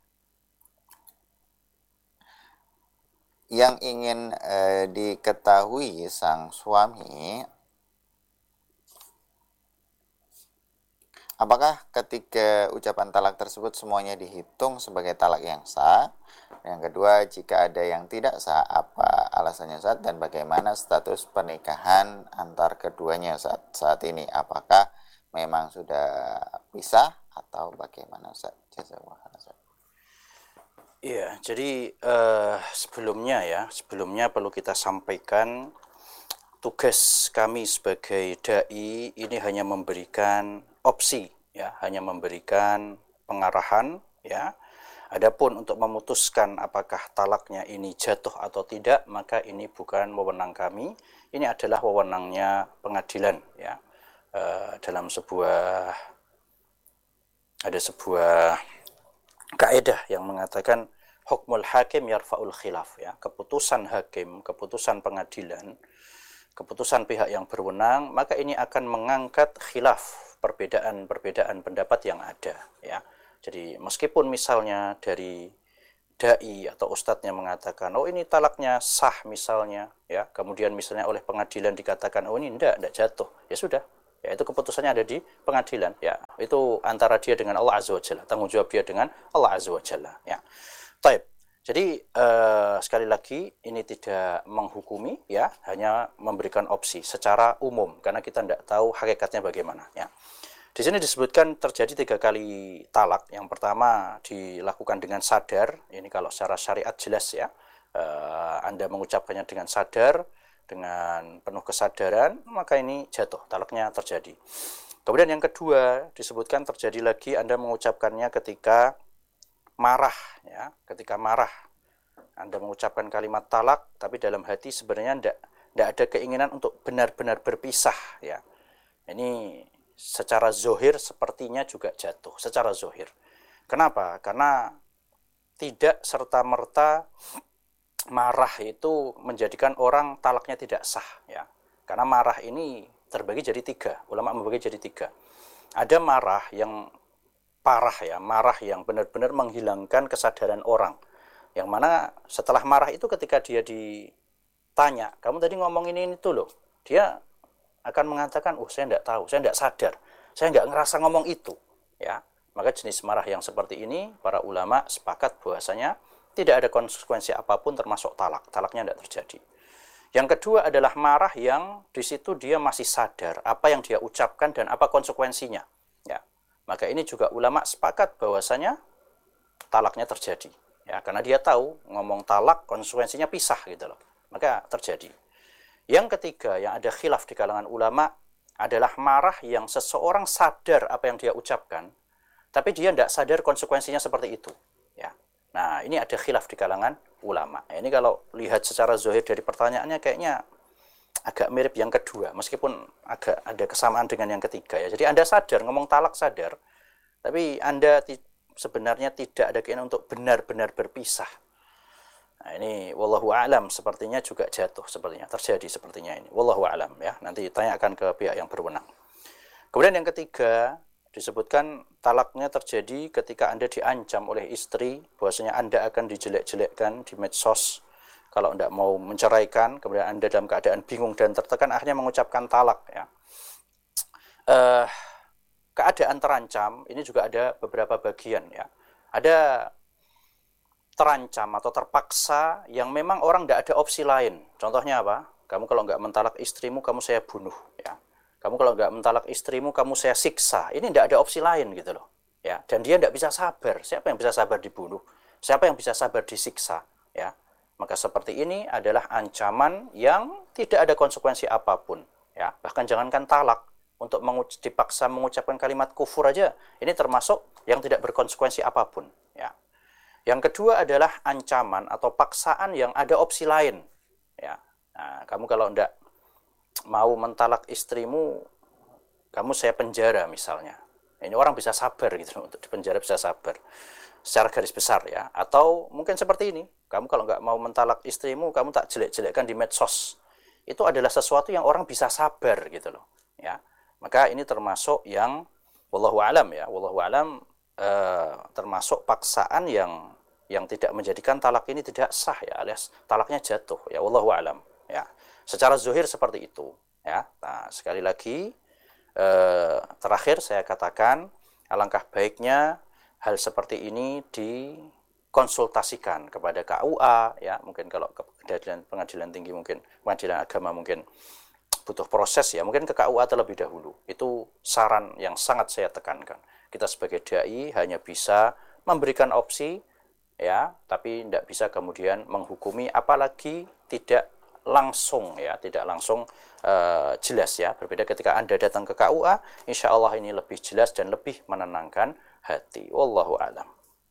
Yang ingin eh, diketahui sang suami, apakah ketika ucapan talak tersebut semuanya dihitung sebagai talak yang sah? Yang kedua, jika ada yang tidak sah, apa alasannya saat dan bagaimana status pernikahan antar keduanya saat saat ini? Apakah memang sudah pisah atau bagaimana saat? Iya, jadi uh, sebelumnya ya, sebelumnya perlu kita sampaikan tugas kami sebagai dai ini hanya memberikan opsi ya, hanya memberikan pengarahan ya. Adapun untuk memutuskan apakah talaknya ini jatuh atau tidak, maka ini bukan wewenang kami, ini adalah wewenangnya pengadilan ya. E, dalam sebuah ada sebuah kaidah yang mengatakan hukmul hakim yarfa'ul khilaf ya, keputusan hakim, keputusan pengadilan, keputusan pihak yang berwenang, maka ini akan mengangkat khilaf, perbedaan-perbedaan pendapat yang ada ya. Jadi meskipun misalnya dari dai atau ustadznya mengatakan oh ini talaknya sah misalnya ya, kemudian misalnya oleh pengadilan dikatakan oh ini enggak, enggak jatuh, ya sudah ya, itu keputusannya ada di pengadilan ya, itu antara dia dengan Allah Azza wa Jalla, tanggung jawab dia dengan Allah Azza wa Jalla ya. Taib. Jadi eh, sekali lagi ini tidak menghukumi ya, hanya memberikan opsi secara umum karena kita tidak tahu hakikatnya bagaimana ya. Di sini disebutkan terjadi tiga kali talak. Yang pertama dilakukan dengan sadar. Ini kalau secara syariat jelas ya. Eh, Anda mengucapkannya dengan sadar, dengan penuh kesadaran, maka ini jatuh, talaknya terjadi. Kemudian yang kedua disebutkan terjadi lagi Anda mengucapkannya ketika marah ya, ketika marah Anda mengucapkan kalimat talak tapi dalam hati sebenarnya tidak tidak ada keinginan untuk benar-benar berpisah ya. Ini secara zohir sepertinya juga jatuh secara zohir. Kenapa? Karena tidak serta-merta marah itu menjadikan orang talaknya tidak sah ya. Karena marah ini terbagi jadi tiga, ulama membagi jadi tiga. Ada marah yang parah ya, marah yang benar-benar menghilangkan kesadaran orang. Yang mana setelah marah itu ketika dia ditanya, kamu tadi ngomong ini itu loh, dia akan mengatakan, oh saya tidak tahu, saya tidak sadar, saya nggak ngerasa ngomong itu. Ya, maka jenis marah yang seperti ini, para ulama sepakat bahwasanya tidak ada konsekuensi apapun termasuk talak, talaknya tidak terjadi. Yang kedua adalah marah yang di situ dia masih sadar apa yang dia ucapkan dan apa konsekuensinya. Ya, maka ini juga ulama sepakat bahwasanya talaknya terjadi. Ya, karena dia tahu ngomong talak konsekuensinya pisah gitu loh. Maka terjadi. Yang ketiga yang ada khilaf di kalangan ulama adalah marah yang seseorang sadar apa yang dia ucapkan, tapi dia tidak sadar konsekuensinya seperti itu. Ya. Nah, ini ada khilaf di kalangan ulama. Ini kalau lihat secara zahir dari pertanyaannya kayaknya agak mirip yang kedua, meskipun agak ada kesamaan dengan yang ketiga ya. Jadi Anda sadar, ngomong talak sadar, tapi Anda sebenarnya tidak ada keinginan untuk benar-benar berpisah. Nah, ini wallahu a'lam sepertinya juga jatuh sepertinya, terjadi sepertinya ini. Wallahu a'lam ya. Nanti tanyakan ke pihak yang berwenang. Kemudian yang ketiga disebutkan talaknya terjadi ketika Anda diancam oleh istri bahwasanya Anda akan dijelek-jelekkan di medsos kalau tidak mau menceraikan, kemudian Anda dalam keadaan bingung dan tertekan akhirnya mengucapkan talak ya. Uh, keadaan terancam ini juga ada beberapa bagian ya. Ada terancam atau terpaksa yang memang orang tidak ada opsi lain. Contohnya apa? Kamu kalau nggak mentalak istrimu, kamu saya bunuh ya. Kamu kalau nggak mentalak istrimu, kamu saya siksa. Ini tidak ada opsi lain gitu loh. Ya, dan dia tidak bisa sabar. Siapa yang bisa sabar dibunuh? Siapa yang bisa sabar disiksa? Ya, maka seperti ini adalah ancaman yang tidak ada konsekuensi apapun. Ya, bahkan jangankan talak, untuk menguc- dipaksa mengucapkan kalimat kufur aja, ini termasuk yang tidak berkonsekuensi apapun. Ya. Yang kedua adalah ancaman atau paksaan yang ada opsi lain. Ya, nah, kamu kalau tidak mau mentalak istrimu, kamu saya penjara misalnya. Ini orang bisa sabar gitu, untuk di penjara bisa sabar. Secara garis besar ya. Atau mungkin seperti ini, kamu kalau nggak mau mentalak istrimu, kamu tak jelek-jelekkan di medsos. Itu adalah sesuatu yang orang bisa sabar gitu loh. Ya, maka ini termasuk yang wallahu alam ya, wallahu alam eh, termasuk paksaan yang yang tidak menjadikan talak ini tidak sah ya, alias talaknya jatuh ya, wallahu alam ya. Secara zuhir seperti itu ya. Nah, sekali lagi eh, terakhir saya katakan alangkah baiknya hal seperti ini dikonsultasikan kepada K U A ya, mungkin kalau ke pengadilan pengadilan tinggi, mungkin pengadilan agama mungkin butuh proses ya, mungkin ke K U A terlebih dahulu. Itu saran yang sangat saya tekankan. Kita sebagai dai hanya bisa memberikan opsi ya, tapi tidak bisa kemudian menghukumi, apalagi tidak langsung ya, tidak langsung uh, jelas ya. Berbeda ketika Anda datang ke K U A, insya Allah ini lebih jelas dan lebih menenangkan hati. Wallahu a'lam.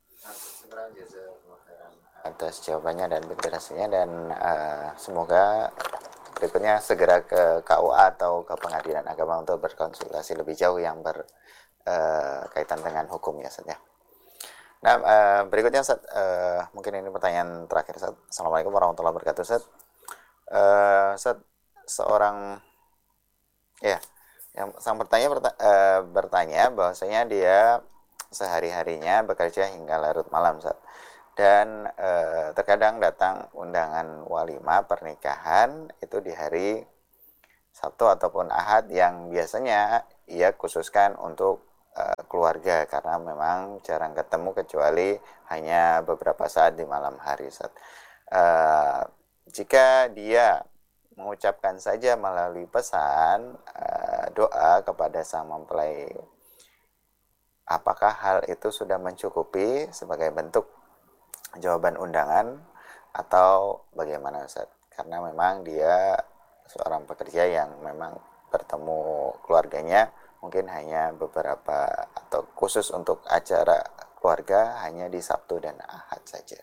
Atas jawabannya dan penjelasannya, dan uh, semoga berikutnya segera ke K U A atau ke pengadilan agama untuk berkonsultasi lebih jauh yang berkaitan uh, dengan hukum ya, Ustaz ya. Nah, uh, berikutnya Ustaz, uh, mungkin ini pertanyaan terakhir Ustaz. Assalamualaikum warahmatullahi wabarakatuh Ustaz. Uh, Ustaz, seorang ya yang sang bertanya berta, uh, bertanya bahwasanya dia sehari-harinya bekerja hingga larut malam Ustaz. Dan uh, terkadang datang undangan walimah pernikahan itu di hari Sabtu ataupun Ahad yang biasanya ia khususkan untuk uh, keluarga, karena memang jarang ketemu kecuali hanya beberapa saat di malam hari. Uh, jika dia mengucapkan saja melalui pesan uh, doa kepada sang mempelai, apakah hal itu sudah mencukupi sebagai bentuk jawaban undangan atau bagaimana Ustaz? Karena memang dia seorang pekerja yang memang bertemu keluarganya mungkin hanya beberapa atau khusus untuk acara keluarga hanya di Sabtu dan Ahad saja.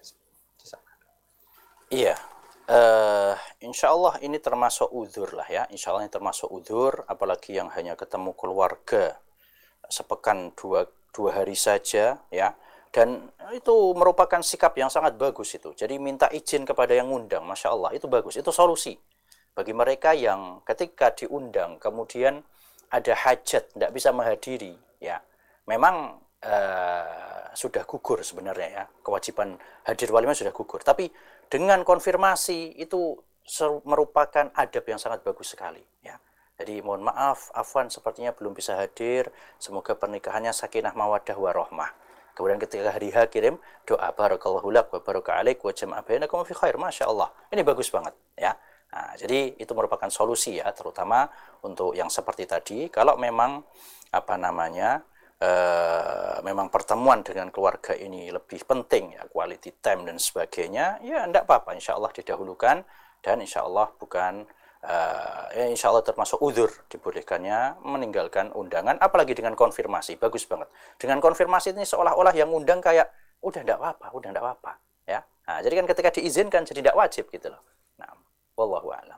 Iya, uh, insya Allah ini termasuk uzur lah ya. Insya Allah ini termasuk uzur, apalagi yang hanya ketemu keluarga sepekan dua, dua hari saja ya. Dan itu merupakan sikap yang sangat bagus itu. Jadi minta izin kepada yang ngundang, Masya Allah, itu bagus. Itu solusi bagi mereka yang ketika diundang kemudian ada hajat, tidak bisa menghadiri. Ya, memang uh, sudah gugur sebenarnya ya. Kewajiban hadir walimah sudah gugur. Tapi dengan konfirmasi itu merupakan adab yang sangat bagus sekali. Ya. Jadi mohon maaf, afwan sepertinya belum bisa hadir. Semoga pernikahannya sakinah mawaddah warahmah. Kemudian ketika hari H kirim doa barakallahu lak wa baraka alaik wa jama'a bainakum fi khair. Masya Allah. Ini bagus banget ya. Nah, jadi itu merupakan solusi ya, terutama untuk yang seperti tadi. Kalau memang apa namanya e, memang pertemuan dengan keluarga ini lebih penting ya, quality time dan sebagainya, ya enggak apa-apa, insya Allah didahulukan dan insya Allah bukan Uh, ya insya Allah termasuk uzur dibolehkannya meninggalkan undangan, apalagi dengan konfirmasi. Bagus banget. Dengan konfirmasi ini seolah-olah yang undang kayak udah enggak apa-apa, udah enggak apa-apa ya. Nah, jadi kan ketika diizinkan jadi enggak wajib gitu loh. Nah, wallahu a'lam.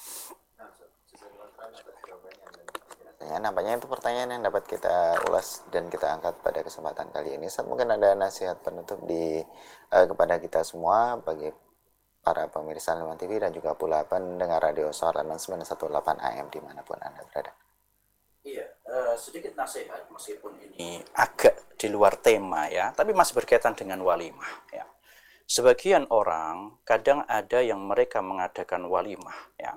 Ya, nampaknya itu pertanyaan yang dapat kita ulas dan kita angkat pada kesempatan kali ini. Saat mungkin ada nasihat penutup di uh, kepada kita semua bagi para pemirsa Leman T V dan juga pula pendengar radio Leman sembilan satu delapan A M dimanapun Anda berada. Iya, uh, sedikit nasihat meskipun ini agak di luar tema ya, tapi masih berkaitan dengan walimah ya. Sebagian orang kadang ada yang mereka mengadakan walimah ya,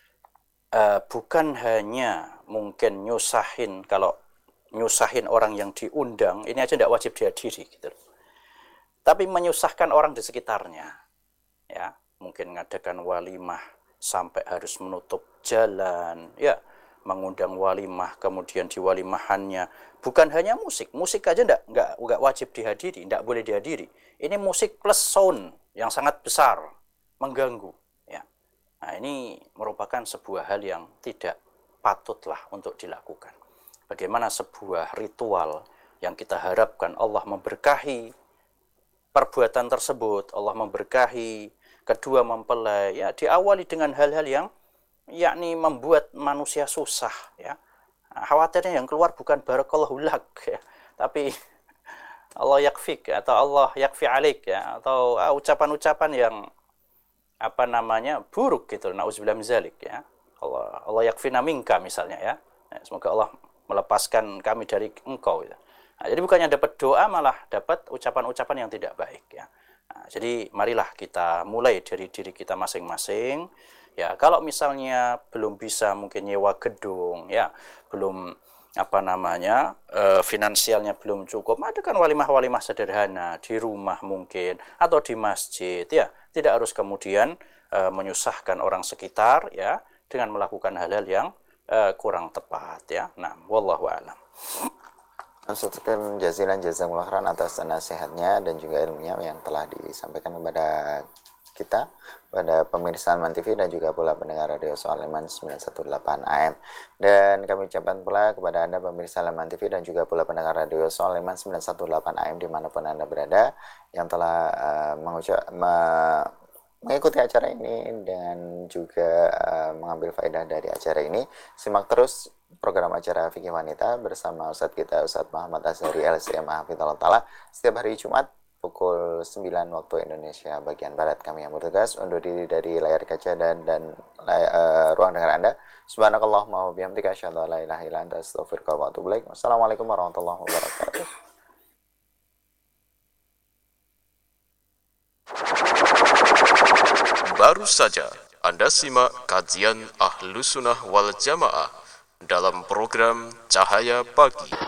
uh, bukan hanya mungkin nyusahin, kalau nyusahin orang yang diundang ini aja tidak wajib dihadiri gitu, tapi menyusahkan orang di sekitarnya. Ya, mungkin mengadakan walimah sampai harus menutup jalan, ya, mengundang walimah, kemudian di walimahannya bukan hanya musik, musik aja enggak, enggak, enggak wajib dihadiri, enggak boleh dihadiri. Ini musik plus sound yang sangat besar, mengganggu, ya. Nah, ini merupakan sebuah hal yang tidak patutlah untuk dilakukan. Bagaimana sebuah ritual yang kita harapkan Allah memberkahi perbuatan tersebut, Allah memberkahi kedua mempelai, ya, diawali dengan hal-hal yang yakni membuat manusia susah ya. Khawatirnya yang keluar bukan barakallahu lak ya, tapi Allah yakfik atau Allah yakfi alik ya, atau uh, ucapan-ucapan yang apa namanya buruk gitu, nauzubillah min zalik ya. Allah Allah yakfina minka misalnya ya. Semoga Allah melepaskan kami dari engkau ya. Nah, jadi bukannya dapat doa malah dapat ucapan-ucapan yang tidak baik ya. Nah, jadi marilah kita mulai dari diri kita masing-masing ya. Kalau misalnya belum bisa mungkin nyewa gedung ya, belum apa namanya e, finansialnya belum cukup, adakan walimah-walimah sederhana di rumah mungkin atau di masjid ya. Tidak harus kemudian e, menyusahkan orang sekitar ya dengan melakukan hal-hal yang e, kurang tepat ya. Nah, wallahu a'lam. Sekian jazilan jazakumullah khairan atas nasihatnya dan juga ilmunya yang telah disampaikan kepada kita, pada pemirsa Leman T V dan juga pula pendengar radio Leman sembilan satu delapan A M. Dan kami ucapkan pula kepada Anda pemirsa Leman T V dan juga pula pendengar radio Leman sembilan satu delapan A M dimanapun Anda berada yang telah uh, mengucap me mengikuti acara ini dan juga uh, mengambil faedah dari acara ini. Simak terus program acara Fikih Wanita bersama Ustadz kita Ustadz Muhammad Azhari L C M Hafizahullah Ta'ala setiap hari Jumat pukul sembilan waktu Indonesia bagian Barat. Kami yang bertugas undur diri dari layar kaca dan dan uh, ruang dengar Anda. Subhanakallahumma wa bihamdika asyhadu an la ilaha illa anta astaghfiruka wa atubu ilaik. Wassalamualaikum warahmatullahi wabarakatuh. Baru saja Anda simak kajian Ahlus Sunnah wal Jamaah dalam program Cahaya Pagi.